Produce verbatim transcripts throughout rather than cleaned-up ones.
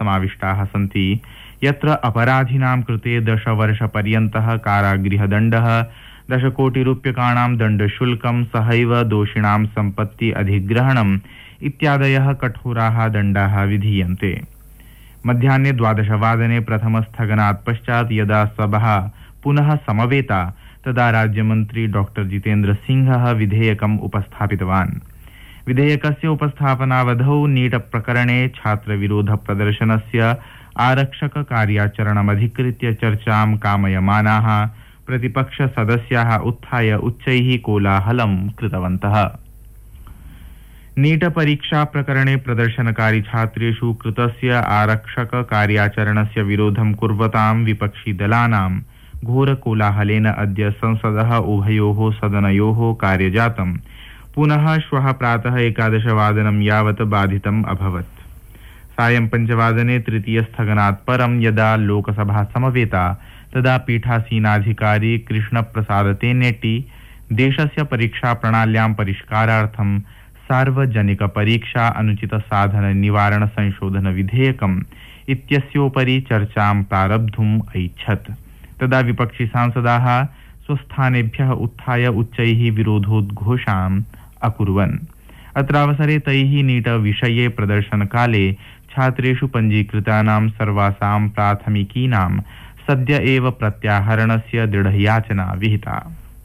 समाविष्टाः सन्ति, यत्र अपराधिनां कृते दशवर्षपर्यन्तः कारागृहदण्डः, दशकोटिरूप्यकाणां दण्डशुल्कं सहैव दोषिणां सम्पत्ति अधिग्रहणम् इत्यादयः कठोराः दण्डाः विधीयन्ते। मध्याह्ने द्वादशवादने प्रथमस्थगनात् पश्चात् यदा सभा पुनः समवेता तदा राज्यमन्त्री डॉक्टर जितेन्द्र सिंहः विधेयकम् उपस्थापितवान्। विधेयकस्य उपस्थापनावधौ नीट प्रकरणे छात्रविरोध प्रदर्शनस्य आरक्षक कार्याचरणमधिकृत्य चर्चां कामयमानाः प्रतिपक्षसदस्याः उत्थाय उच्चैः कोलाहलं कृतवन्तः। नीट परीक्षा प्रकरणे प्रदर्शनकारी छात्रेषु कृतस्य आरक्षक कार्याचरणस्य विरोधं कुर्वतां विपक्षी दलानां घोरकोलाहलेन अद्य संसदः उभयोः सदनयोः कार्यजातं पुनः श्वः प्रातः एकादशवादनं यावत् बाधितम् अभवत्। सायं पञ्चवादने तृतीयस्थगनात् परं यदा लोकसभा समवेता तदा पीठासीनाधिकारी कृष्णप्रसाद तेन्नेट्टी देशस्य परीक्षा प्रणाल्यां परिष्कारार्थं सार्वजनिक परीक्षा अनुचित साधन निवारण संशोधन विधेयकम् इत्यस्योपरि चर्चां प्रारब्धुम् ऐच्छत्। तदा विपक्षी सांसदाः स्वस्थानेभ्यः उत्थाय उच्चैः विरोधोद्घोषाम् अकुर्वन्। अत्रावसरे तैः नीट विषये प्रदर्शनकाले छात्रेषु पञ्जीकृतानां सर्वासां प्राथमिकीनां सद्य एव प्रत्याहरणस्य दृढयाचना विहिता।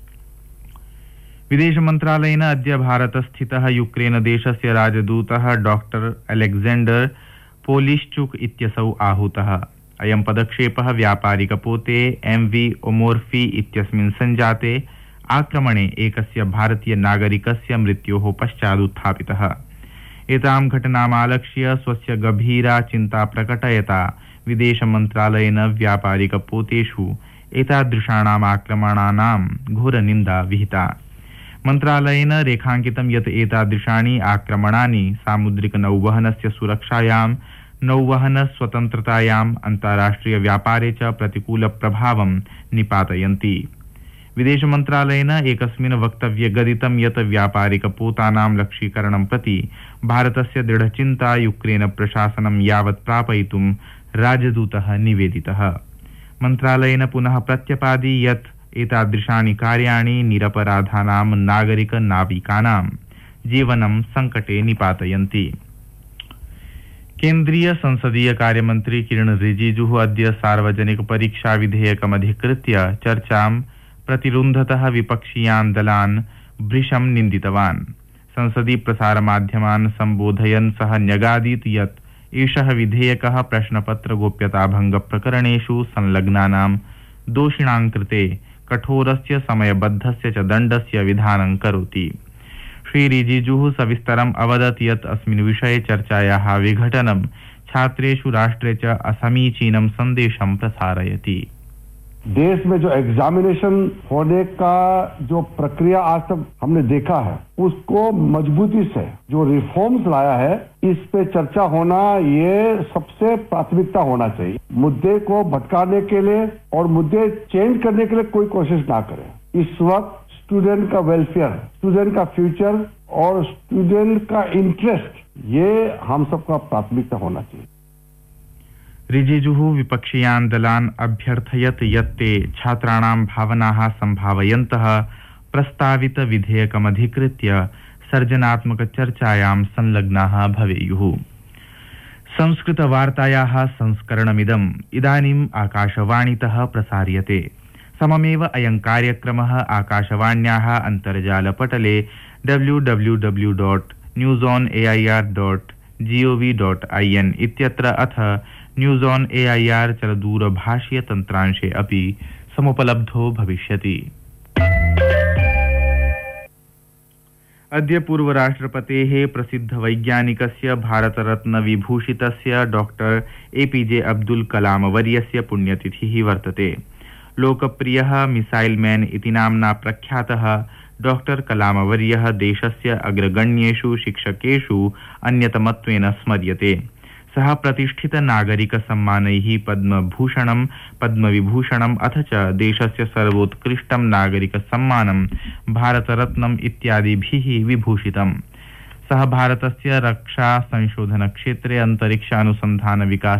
विदेश मन्त्रालयेन अद्य भारतस्थितः यूक्रेन देशस्य राजदूतः डॉक्टर अलेक्जेंडर पोलिश्चुक इत्यसौ आहूतः। अयं पदक्षेपः व्यापारिकपोते एम वी ओमोर्फी इत्यस्मिन् सञ्जाते आक्रमणे एकस्य भारतीय नागरिकस्य मृत्योः पश्चात् उत्थापितः। एतां घटनामालक्ष्य स्वस्य गभीरा चिन्ता प्रकटयता विदेश मन्त्रालयेन व्यापारिकपोतेषु एतादृशानाम् आक्रमणानां घोरनिन्दा विहिता। मन्त्रालयेन रेखाङ्कितं यत् एतादृशानि आक्रमणानि सामुद्रिक नौवहनस्य सुरक्षायां, नौवहन स्वतन्त्रतायाम्, अन्ताराष्ट्रिय व्यापारे च प्रतिकूल प्रभावं निपातयन्ति। विदेश मन्त्रालयेन एकस्मिन् वक्तव्ये गदितं यत् व्यापारिकपोतानां लक्ष्यीकरणं प्रति भारतस्य दृढचिन्ता यूक्रेन प्रशासनं यावत् प्रापयितुं राजदूतः निवेदितः। मन्त्रालयेन पुनः प्रत्यपादि यत् एतादृशानि कार्याणि निरपराधानां नागरिक नाविकानां जीवनं संकटे निपातयन्ति। केन्द्रीय संसदीय कार्यमन्त्री किरण रिजिजुः अद्य सार्वजनिक परीक्षा विधेयकमधिकृत्य चर्चां प्रतिरुन्धतः विपक्षीयान् दलान् भृशं निन्दितवान्। संसदि प्रसारमाध्यमान् सम्बोधयन् सः न्यगादीत् यत् एषः विधेयकः प्रश्नपत्र गोप्यताभङ्ग प्रकरणेषु संलग्नानां दोषिणां कृते कठोरस्य समयबद्धस्य च दण्डस्य विधानं करोति। श्री रिजिजुः सविस्तरम् अवदत् यत् अस्मिन् विषये चर्चायाः विघटनं छात्रेषु राष्ट्रे च असमीचीनं सन्देशं प्रसारयति। देश में जो एग्जामिनेशन होने का जो प्रक्रिया आज तक हमने देखा है, उसको मजबूती से जो रिफॉर्म्स लाया है, इस पे चर्चा होना ये सबसे प्राथमिकता होना चाहिए। मुद्दे को भटकाने के लिए और मुद्दे चेंज करने के लिए कोई कोशिश ना करें। इस वक्त स्टूडेंट का वेलफेयर, स्टूडेंट का फ्यूचर और स्टूडेंट का इंटरेस्ट, ये हम सबका प्राथमिकता होना चाहिए। रिजिजुः विपक्षीयान् दलान् अभ्यर्थयत् यत् ते छात्राणां भावनाः सम्भावयन्तः प्रस्तावित विधेयकमधिकृत्य सर्जनात्मक चर्चायां संलग्नाः भवेयुः। संस्कृतवार्तायाः संस्करणमिदम् इदानीम् आकाशवाणीतः प्रसार्यते। सममेव अयं कार्यक्रमः आकाशवाण्याः अन्तर्जालपटले W W W dot news on A I R dot G O V dot I N इत्यत्र अथ news on A I R चलदूरभाषीय तन्त्रांशे अपि समुपलब्धो भविष्यति। अद्य पूर्वराष्ट्रपतेः प्रसिद्धवैज्ञानिकस्य भारतरत्न विभूषितस्य डॉक्टर ए पी जे अब्दुल कलाम वर्यस्य पुण्यतिथिः वर्तते। लोकप्रियः मिसाइल मैन इति नाम्ना प्रख्यातः डॉक्टर कलामवर्यः देशस्य अग्रगण्येषु शिक्षकेषु अन्यतमत्वेन स्मर्यते। सः प्रतिष्ठित नागरिक सम्मानैः पद्मभूषणं, पद्मविभूषणम् अथ च देशस्य सर्वोत्कृष्टं नागरिक सम्मानं भारतरत्नम् इत्यादिभिः विभूषितम्। सः भारतस्य रक्षा संशोधन क्षेत्रे अंतरिक्ष अनुसंधान विकास